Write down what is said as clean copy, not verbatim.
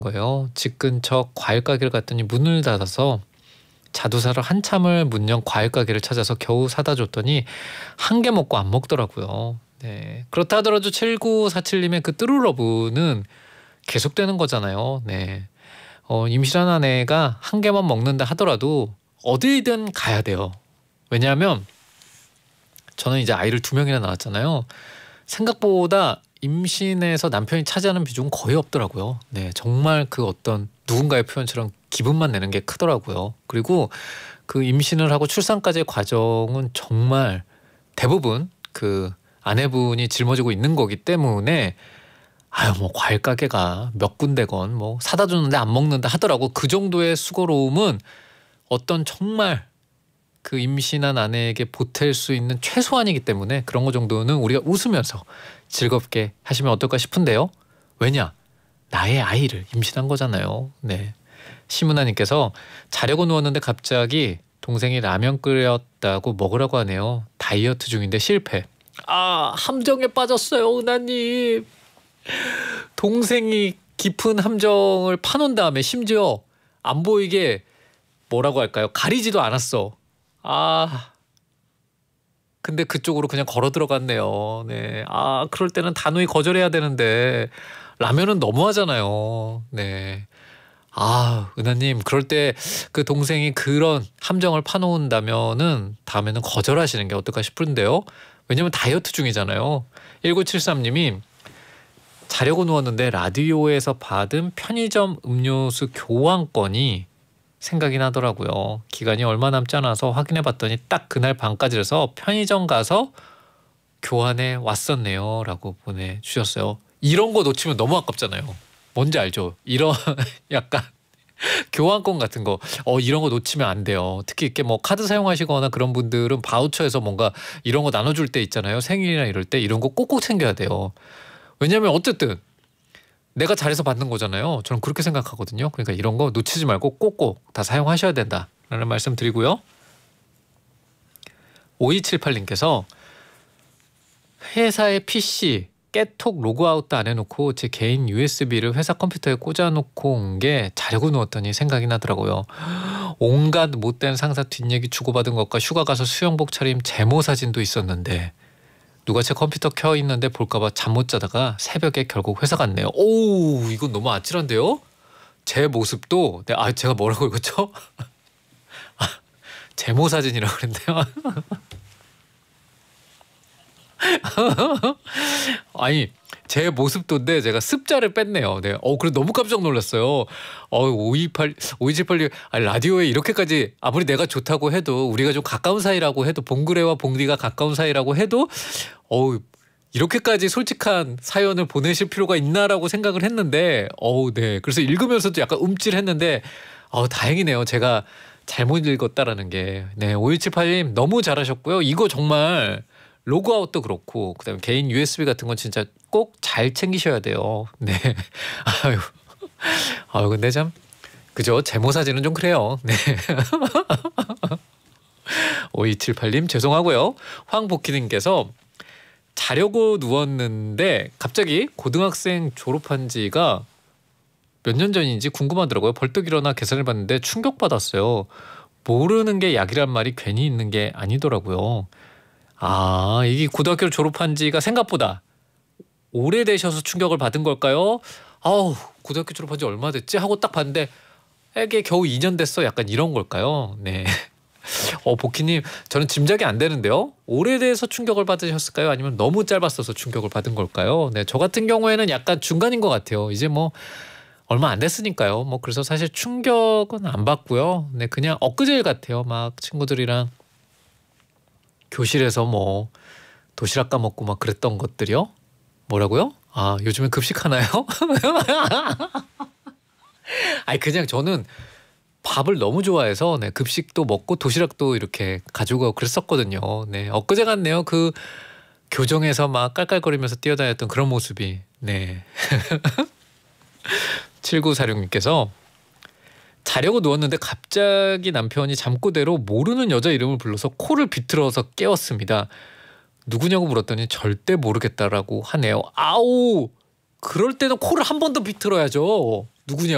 거예요. 집 근처 과일 가게를 갔더니 문을 닫아서 자두사를 한참을 문 연 과일 가게를 찾아서 겨우 사다 줬더니 한 개 먹고 안 먹더라고요. 네. 그렇다 하더라도 7947님의 그 뜨루러브는 계속되는 거잖아요. 네. 임신한 아내가 한 개만 먹는다 하더라도 어디든 가야 돼요. 왜냐하면 저는 이제 아이를 2명이나 낳았잖아요. 생각보다 임신해서 남편이 차지하는 비중은 거의 없더라고요. 네, 정말 그 어떤 누군가의 표현처럼 기분만 내는 게 크더라고요. 그리고 그 임신을 하고 출산까지의 과정은 정말 대부분 그 아내분이 짊어지고 있는 거기 때문에 뭐 과일 가게가 몇 군데건 뭐 사다 주는데 안 먹는다 하더라고. 그 정도의 수고로움은 어떤 정말 그 임신한 아내에게 보탤 수 있는 최소한이기 때문에 그런 거 정도는 우리가 웃으면서 즐겁게 하시면 어떨까 싶은데요. 왜냐? 나의 아이를 임신한 거잖아요. 네. 심은하님께서 자려고 누웠는데 갑자기 동생이 라면 끓였다고 먹으라고 하네요. 다이어트 중인데 실패. 함정에 빠졌어요, 은하님. 동생이 깊은 함정을 파놓은 다음에 심지어 안 보이게 뭐라고 할까요? 가리지도 않았어. 근데 그쪽으로 그냥 걸어 들어갔네요. 네. 그럴 때는 단호히 거절해야 되는데 라면은 너무하잖아요. 네. 은하님, 그럴 때 그 동생이 그런 함정을 파놓은다면은 다음에는 거절하시는 게 어떨까 싶은데요. 왜냐면 다이어트 중이잖아요. 1973님이 자려고 누웠는데 라디오에서 받은 편의점 음료수 교환권이 생각이 나더라고요. 기간이 얼마 남지 않아서 확인해 봤더니 딱 그날 밤까지라서 편의점 가서 교환해 왔었네요. 라고 보내주셨어요. 이런 거 놓치면 너무 아깝잖아요. 뭔지 알죠? 이런 약간 교환권 같은 거 이런 거 놓치면 안 돼요. 특히 이렇게 뭐 카드 사용하시거나 그런 분들은 바우처에서 뭔가 이런 거 나눠줄 때 있잖아요. 생일이나 이럴 때 이런 거 꼭꼭 챙겨야 돼요. 왜냐면 어쨌든 내가 잘해서 받는 거잖아요. 저는 그렇게 생각하거든요. 그러니까 이런 거 놓치지 말고 꼭꼭 다 사용하셔야 된다라는 말씀 드리고요. 5278님께서 회사의 PC 깨톡 로그아웃도 안 해놓고 제 개인 USB를 회사 컴퓨터에 꽂아놓고 온 게 자려고 누웠더니 생각이 나더라고요. 온갖 못된 상사 뒷얘기 주고받은 것과 휴가 가서 수영복 차림 제모 사진도 있었는데 누가 제 컴퓨터 켜 있는데 볼까봐 잠 못 자다가 새벽에 결국 회사 갔네요. 이건 너무 아찔한데요? 제 모습도 제가 뭐라고 읽었죠? 제모 사진이라고 그랬네요. 제 모습도인데 제가 습자를 뺐네요. 네. 그래 너무 깜짝 놀랐어요. 5278 라디오에 이렇게까지 아무리 내가 좋다고 해도 우리가 좀 가까운 사이라고 해도 봉그레와 봉디가 가까운 사이라고 해도 이렇게까지 솔직한 사연을 보내실 필요가 있나라고 생각을 했는데 네. 그래서 읽으면서도 약간 움찔했는데 다행이네요. 제가 잘못 읽었다라는 게. 네. 5178님 너무 잘하셨고요. 이거 정말 로그아웃도 그렇고 그다음에 개인 USB 같은 건 진짜 꼭 잘 챙기셔야 돼요. 네. 근데 참 그죠? 제모 사진은 좀 그래요. 네. 5278님 죄송하고요. 황복희님께서 자려고 누웠는데 갑자기 고등학생 졸업한 지가 몇 년 전인지 궁금하더라고요. 벌떡 일어나 계산을 봤는데 충격받았어요. 모르는 게 약이란 말이 괜히 있는 게 아니더라고요. 이게 고등학교를 졸업한 지가 생각보다 오래되셔서 충격을 받은 걸까요? 고등학교 졸업한 지 얼마 됐지? 하고 딱 봤는데 이게 겨우 2년 됐어. 약간 이런 걸까요? 네. 복희님 저는 짐작이 안 되는데요. 오래돼서 충격을 받으셨을까요? 아니면 너무 짧았어서 충격을 받은 걸까요? 네, 저 같은 경우에는 약간 중간인 것 같아요. 이제 뭐 얼마 안 됐으니까요. 그래서 사실 충격은 안 받고요. 네, 그냥 엊그제일 같아요. 막 친구들이랑 교실에서 뭐 도시락 까먹고 막 그랬던 것들이요. 뭐라고요? 요즘에 급식하나요? 그냥 저는 밥을 너무 좋아해서 급식도 먹고 도시락도 이렇게 가지고 그랬었거든요. 네, 엊그제 같네요. 그 교정에서 막 깔깔거리면서 뛰어다녔던 그런 모습이. 네. 7946님께서 자려고 누웠는데 갑자기 남편이 잠꼬대로 모르는 여자 이름을 불러서 코를 비틀어서 깨웠습니다. 누구냐고 물었더니 절대 모르겠다라고 하네요. 그럴 때는 코를 한 번 더 비틀어야죠. 누구냐고.